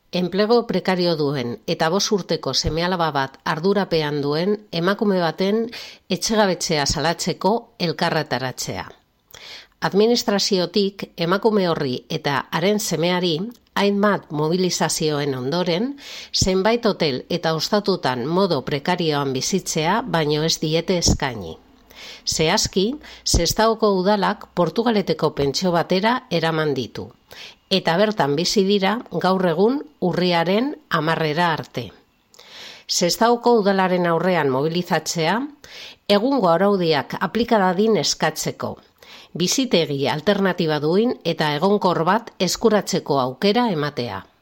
Enplego prekario duen eta 5 urteko seme-alaba bat ardurapean duen emakume baten etxegabetzea salatzeko elkarretaratzea. Administraziotik emakume horri eta haren semeari hainbat mobilizazioen ondoren, zenbait hotel eta ostatutan modo prekarioan bizitzea baino ez diete eskaini. Zehazki, Sestaoko udalak Portugaleteko pentsio batera eraman ditu, eta bertan bizi dira gaur egun urriaren 10 arte. Sestaoko udalaren aurrean mobilizatzea, egungo araudiak aplika dadin eskatzeko, bizitegi alternatiba duin eta egonkor bat eskuratzeko aukera ematea.